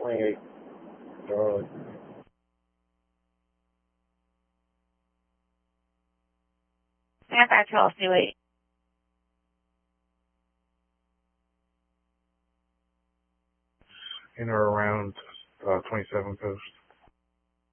28. Charlie. Stand by, Chelsea, wait. In or around 27 Coast.